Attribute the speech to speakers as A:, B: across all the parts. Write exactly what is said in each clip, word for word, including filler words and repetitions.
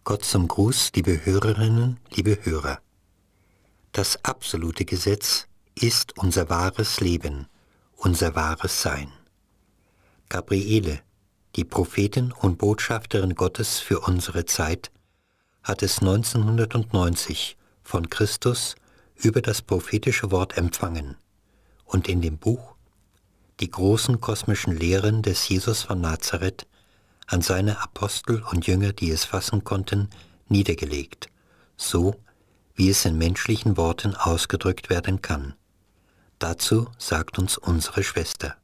A: Gott zum Gruß, liebe Hörerinnen, liebe Hörer. Das absolute Gesetz ist unser wahres Leben, unser wahres Sein. Gabriele, die Prophetin und Botschafterin Gottes für unsere Zeit, hat es neunzehnhundertneunzig von Christus über das prophetische Wort empfangen und in dem Buch Die großen kosmischen Lehren des Jesus von Nazareth an seine Apostel und Jünger, die es fassen konnten, niedergelegt, so wie es in menschlichen Worten ausgedrückt werden kann. Dazu sagt uns unsere Schwester.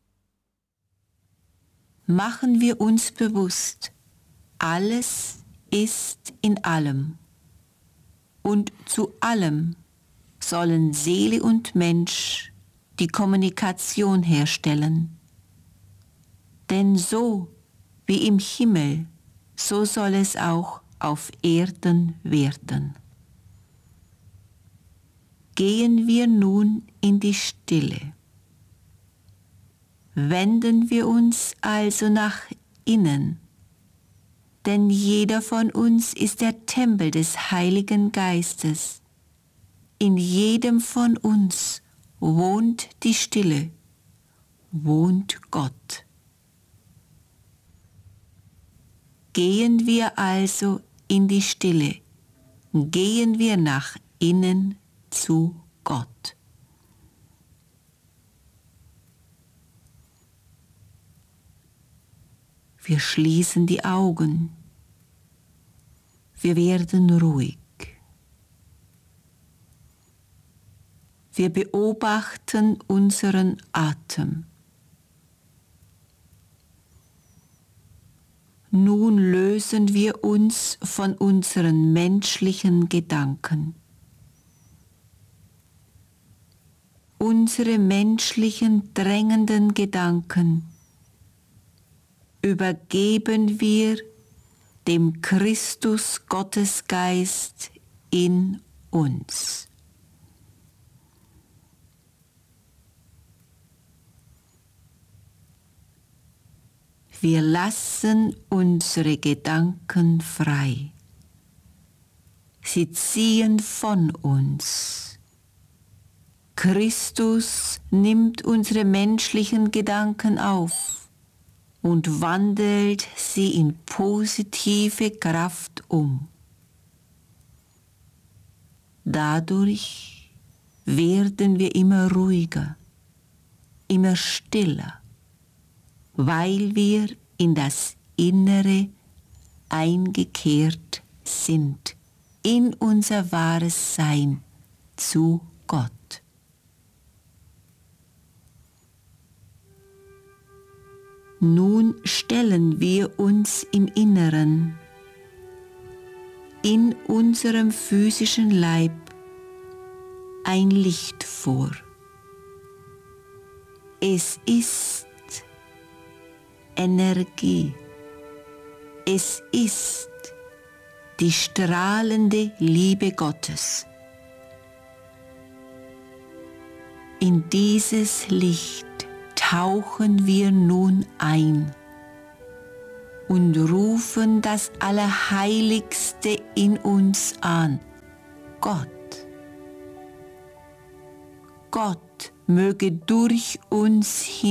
B: Machen wir uns bewusst, alles ist in allem. Und zu allem sollen Seele und Mensch die Kommunikation herstellen. Denn so wie im Himmel, so soll es auch auf Erden werden. Gehen wir nun in die Stille. Wenden wir uns also nach innen, denn jeder von uns ist der Tempel des Heiligen Geistes. In jedem von uns wohnt die Stille, wohnt Gott. Gehen wir also in die Stille, gehen wir nach innen zu Gott. Wir schließen die Augen. Wir werden ruhig. Wir beobachten unseren Atem. Nun lösen wir uns von unseren menschlichen Gedanken. Unsere menschlichen drängenden Gedanken übergeben wir dem Christus Gottesgeist in uns. Wir lassen unsere Gedanken frei. Sie ziehen von uns. Christus nimmt unsere menschlichen Gedanken auf und wandelt sie in positive Kraft um. Dadurch werden wir immer ruhiger, immer stiller, weil wir in das Innere eingekehrt sind, in unser wahres Sein zu Gott. Nun stellen wir uns im Inneren, in unserem physischen Leib, ein Licht vor. Es ist Energie. Es ist die strahlende Liebe Gottes. In dieses Licht tauchen wir nun ein und rufen das Allerheiligste in uns an, Gott. Gott möge durch uns hin